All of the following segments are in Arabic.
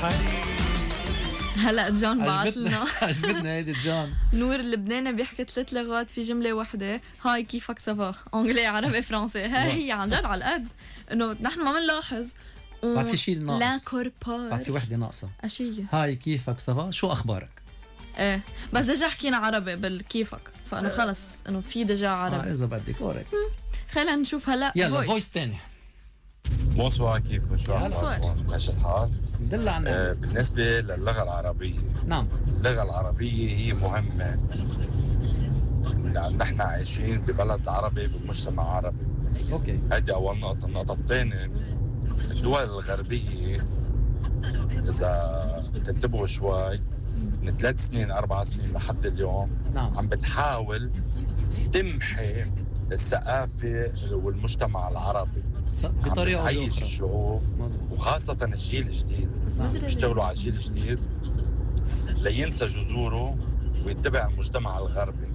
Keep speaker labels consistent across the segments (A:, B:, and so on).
A: هلا جون بعت لنا
B: عجبتنا هيدي جون.
A: نور اللبناني بيحكي 3 لغات في جمله واحده. هاي كيفك سافا، انجلي عربي فرنسي. هي عن جد على القد انه نحن ما بنلاحظ.
B: بعد في شيء ناقص،
A: لا كوربار،
B: بعد في وحده ناقصه.
A: اشية
B: هاي كيفك سافا، شو اخبارك؟
A: ايه بس دجا حكينا عربي بالكيفك، فانه خلص انه في دجا عربي.
B: اذا بدك اوريك.
A: خلينا نشوف هلا
B: يلا فويس تاني.
C: بونسوار، كيفكم؟ شو اخباركم؟ ماشي الحال؟
B: دل عنا.
C: بالنسبه للغه العربيه،
B: نعم،
C: اللغه العربيه هي مهمه، لان نحن عايشين ببلد عربي بمجتمع عربي.
B: اوكي،
C: هذه اول نقطه. النقطه الثانيه، الدول الغربيه اذا بتنتبهوا شوي من 3 سنين 4 سنين لحد اليوم،
B: نعم،
C: عم بتحاول تمحي الثقافه والمجتمع العربي
B: بطريقه او
C: تعيش
B: باخرى.
C: الشعوب،
B: مزبوط.
C: وخاصة الجيل الجديد. بيشتغلوا على الجيل الجديد لينسى جذوره ويتبع المجتمع الغربي.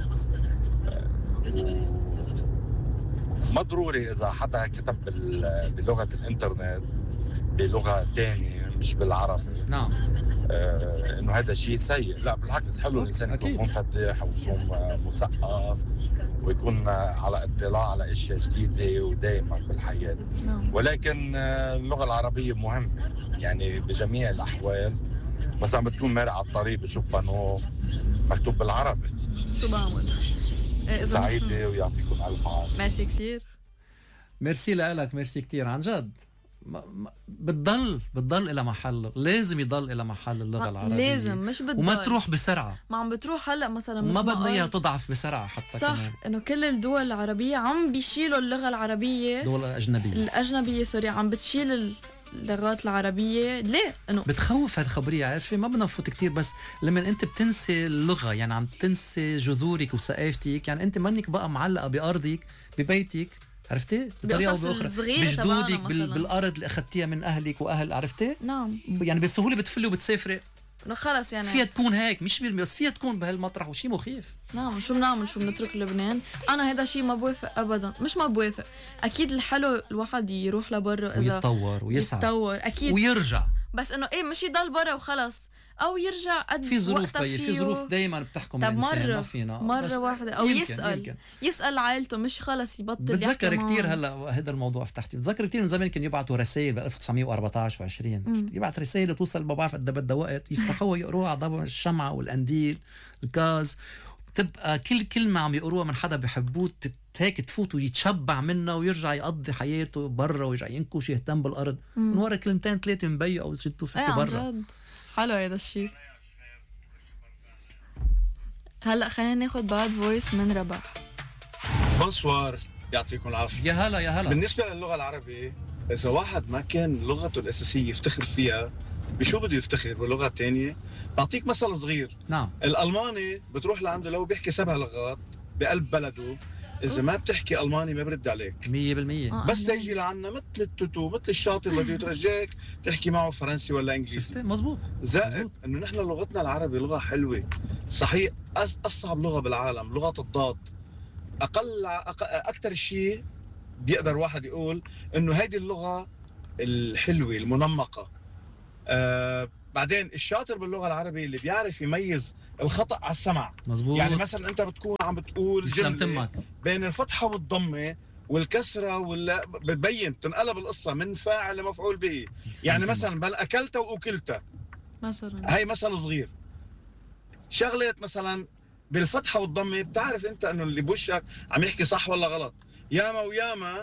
C: ما ضروري إذا حدا كتب بلغة الإنترنت بلغة تانية مش بالعربي،
B: نعم،
C: إنه هذا شيء سيء. لا بالعكس، حلو الإنسان يكون منفتح ويكون مثقف ويكون على اطلاع على اشياء جديده ودائما بالحياه. ولكن اللغه العربيه مهمه يعني بجميع الاحوال. مثلا بتكون مارق على الطريق بتشوف بانو مكتوب بالعربي،
A: شو بعمل؟
C: سعيده ويعطيكم الف عافيه.
A: ميرسي كثير.
B: ميرسي لك، ميرسي كتير عن جد. بتضل إلى محل، لازم يضل إلى محل اللغة العربية،
A: لازم، مش بتضل
B: وما تروح بسرعة.
A: ما عم بتروح هلا مثلا،
B: ما بدنا اياها تضعف بسرعة حتى.
A: صح
B: كمان
A: انه كل الدول العربية عم بيشيلوا اللغة العربية،
B: الدول الأجنبية
A: سوري، عم بتشيل اللغات العربية. ليه؟ انه
B: بتخوف هالخبرية، عارفة؟ ما بدنا نفوت كتير، بس لما انت بتنسي اللغة يعني عم تنسي جذورك وثقافتك، يعني انت منك بقى معلقة بأرضك ببيتك، عرفتي؟ بطريقه او باخرى بجدودك بالارض اللي اخذتيها من اهلك واهل، عرفتي؟
A: نعم،
B: يعني بسهوله بتفلي وبتسافري.
A: انه خلص يعني
B: فيها تكون هيك، مش بس فيها تكون بهالمطرح، وشي مخيف.
A: نعم. شو بنعمل؟ شو بنترك لبنان؟ انا هذا شيء ما بوافق ابدا، مش ما بوافق. اكيد الحلو الواحد يروح لبرا اذا
B: ويتطور ويسعى،
A: يتطور اكيد،
B: ويرجع.
A: بس انه ايه، مش يضل برا وخلص، او يرجع قد
B: في ظروف في ظروف دائما بتحكم الانسان. ما فينا
A: مرة واحدة او يسأل عائلته، مش خلص يبطل.
B: بتذكر كتير هلا هذا الموضوع فتحتي، بتذكر كتير من زمان كانوا يبعتوا رسائل ب 1914 و20، يبعت رسائل توصل، ما بعرف قد بدها وقت، يفتحوها يقروها على ضوء الشمعة والقنديل الغاز، تبقى كل كلمة عم يقروها من حدا بحبوه هيك تفوت ويتشبع منها، ويرجع يقضي حياته برا ويرجع ينكش يهتم بالارض من ورا كلمتين 3 مبيو او 6 و6 برا.
A: حلو هذا الشيء. هلا خلينا ناخذ بعد فويس من رباح.
D: بونسوار، يعطيكم العافيه.
B: يا هلا يا هلا.
D: بالنسبه للغه العربيه، اذا واحد ما كان لغته الاساسيه يفتخر فيها، بشو بده يفتخر؟ باللغه الثانيه؟ بعطيك مثل صغير.
B: نعم.
D: الالماني بتروح لعنده لو بيحكي 7 لغات بقلب بلده، إذا ما بتحكي ألماني ما برد عليك
B: 100%.
D: بس تيجي لعنا مثل التوتو، مثل الشاطر اللي يترجاك تحكي معه فرنسي ولا إنجليزي.
B: مزبوط.
D: زائد إنه نحن لغتنا العربي لغة حلوة صحيح. أصعب لغة بالعالم لغة الضاد. أكتر شيء بيقدر واحد يقول إنه هيدي اللغة الحلوة المنمقة. بعدين الشاطر باللغة العربية اللي بيعرف يميز الخطأ على السمع.
B: مزبوط.
D: يعني مثلا أنت بتكون عم بتقول جملة بين الفتحة والضمة والكسرة ولا بتبين تنقلب القصة من فاعل لمفعول به. يعني مثلا بل أكلت وأكلت
A: مثلا،
D: هاي مثل صغير. شغلة مثلا بالفتحة والضمة بتعرف أنت أنه اللي بوشك عم يحكي صح ولا غلط. ياما وياما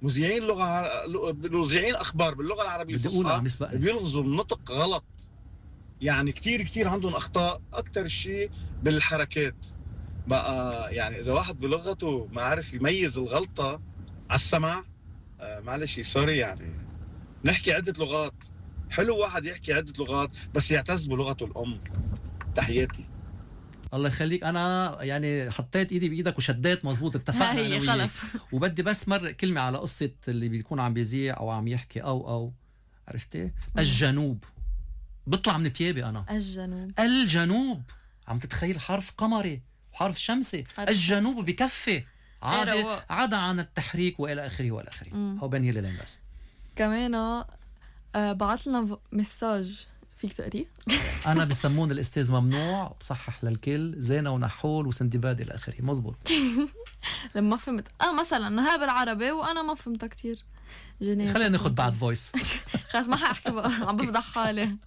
D: مذيعين أخبار باللغة العربية الفصحى بيلغزوا النطق غلط. يعني كتير عندهم أخطاء. أكتر شيء بالحركات بقى. يعني إذا واحد بلغته ما عارف يميز الغلطة على السمع، معلش سوري، يعني نحكي عدة لغات. حلو واحد يحكي عدة لغات بس يعتز بلغته الأم. تحياتي.
B: الله يخليك. أنا يعني حطيت إيدي بإيدك وشديت مزبوط، اتفقنا
A: هي خلص.
B: وبدي بس مرة كلمة على قصة اللي بيكون عم بيذيع أو عم يحكي أو عرفتي؟ الجنوب بطلع من تيابي أنا. الجنوب عم تتخيل حرف قمري وحرف شمسي. الجنوب بكفي عدا عن التحريك وإلى آخره وإلى آخره. أو بني للين بس
A: كمان بعت لنا مساج فيك تقريه؟
B: انا بسمون الاستاذ ممنوع، بصحح للكل، زينه ونحول وسندباد الى اخره. مزبوط.
A: لما ما فهمت مثلا انه هاي بالعربي وانا ما فهمتها كتير.
B: خلينا ناخذ بعد فويس.
A: خلاص ما حاحكي بقى، عم بفضح حالي.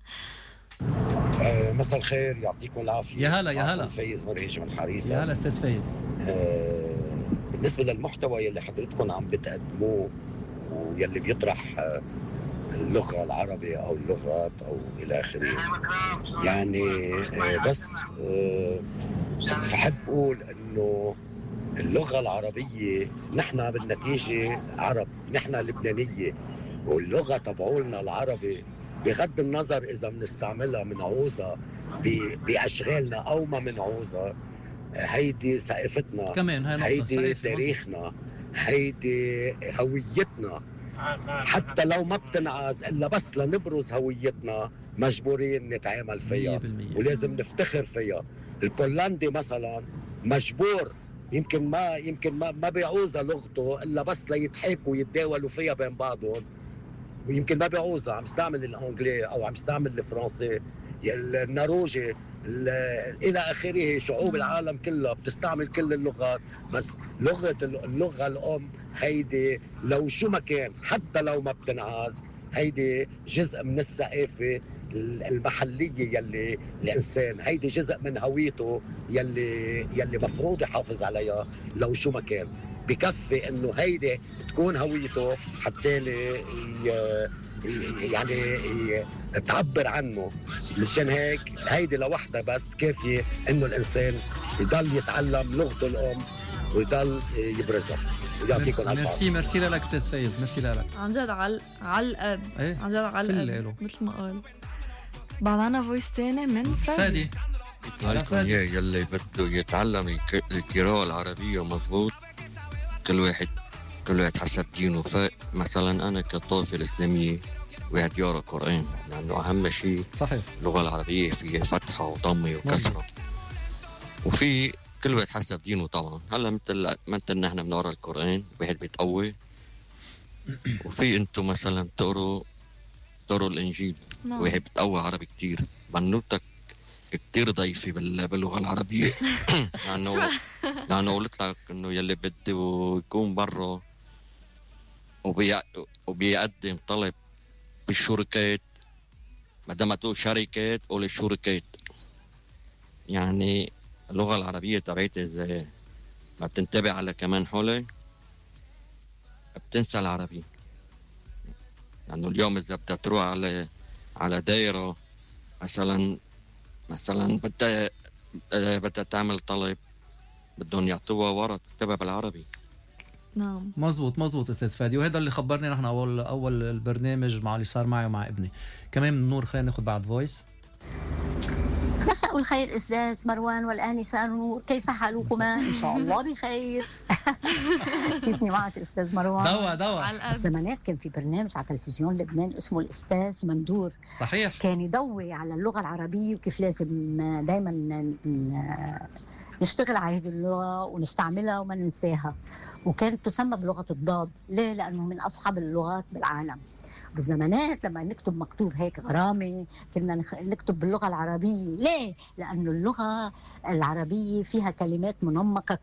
E: مساء الخير، يعطيكم العافيه.
B: يا هلا يا هلا.
E: فايز مرهج من حريصه.
B: يا هلا استاذ فايز.
E: بالنسبه للمحتوى يلي حضرتكم عم بتقدموه ويلي بيطرح اللغه العربيه او اللغات او الى اخره، يعني بس بحب اقول انه اللغه العربيه نحن بالنتيجه عرب، نحن لبنانيه، واللغه تبعولنا العربي بغض النظر اذا بنستعملها منعوزه باشغالنا او ما منعوزه، هيدي ثقافتنا
B: كمان،
E: هيدي تاريخنا، هيدي هويتنا. حتى لو ما بتنعز الا بس لنبرز هويتنا مجبورين نتعامل فيها ولازم نفتخر فيها. البولندي مثلا مجبور، يمكن ما بيعوزها لغته الا بس ليضحكوا ويتداولوا فيها بين بعضهم، ويمكن ما بيعوزها، عم يستعمل الانجلي او عم يستعمل الفرنسي، النرويجي الى اخره. شعوب العالم كلها بتستعمل كل اللغات، بس اللغه الام هيدي لو شو ما كان، حتى لو ما بتنعاز، هيدي جزء من الثقافه المحليه يلي الانسان، هيدي جزء من هويته يلي مفروض يحافظ عليها لو شو ما كان. بكفي انه هيدي تكون هويته حتى يعني تعبر عنه. مشان هيك هيدي لوحدها بس كافيه انه الانسان يضل يتعلم لغته الام ويضل يبرزها. ويعطيكم الف
B: ميرسي لك استاذ فايز، ميرسي لك
A: عن جد على القد. عن جد على القد مثل ما قال. بعد عنا فويس تاني من فادي.
F: يلي بده يتعلم القراءة العربية مضبوط، كل واحد حسب دينه. فمثلا أنا كطائفة إسلامية واحد يقرأ قرآن، لأنه أهم شيء
B: صحيح
F: اللغة العربية فيها فتحة وضمة وكسرة. وفي كل واحد حسب دينه طبعا. هلا مثل نحن بنقرأ القرآن واحد بيتقوي، وفي انتم مثلا بتقروا الإنجيل واحد بتقوي عربي كتير. بنوتك كتير ضيفة باللغة العربية. لأنه قلت لك إنه يلي بده يكون برا وبيقدم طلب بالشركات، ما دام تقول شركات قول الشركات. يعني اللغة العربية تبعتي إذا ما بتنتبه على كمان حولي بتنسى العربي. لأنه اليوم إذا بدها تروح على دايرة مثلا بدها تعمل طلب، بدهم يعطوها ورق تكتبها بالعربي.
A: نعم
B: مزبوط استاذ فادي. وهذا اللي خبرني نحن اول البرنامج مع اللي صار معي ومع ابني كمان من نور. خلينا ناخذ بعد فويس.
G: مساء الخير استاذ مروان والآنسة نور، كيف حالكما؟ ان شاء الله بخير. كيفني معك استاذ مروان؟
B: دوا
G: الزمانات كان في برنامج على تلفزيون لبنان اسمه الاستاذ مندور.
B: صحيح.
G: كان يضوي على اللغة العربية وكيف لازم دايما نشتغل على هذه اللغة ونستعملها وما ننساها. وكانت تسمى بلغة الضاد. ليه؟ لأنه من أصحاب اللغات بالعالم. بالزمانات لما نكتب مكتوب هيك غرامي كنا نكتب باللغة العربية. ليه؟ لأنه اللغة العربية فيها كلمات منمقة